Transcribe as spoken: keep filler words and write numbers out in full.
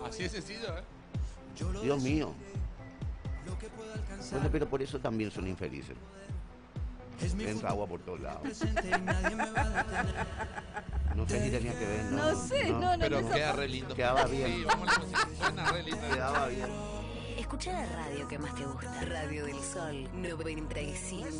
Así de sencillo, ¿eh? Dios mío. Bueno, pero por eso también son infelices. Entra agua por todos lados. No sé si tenía que ver, ¿no? No sé, no, no, Pero no, queda esa re lindo. Quedaba bien. Sí, vamos a la música. Suena re lindo. Quedaba bien. Escucha la radio que más te gusta. Radio del Sol noventa y cinco.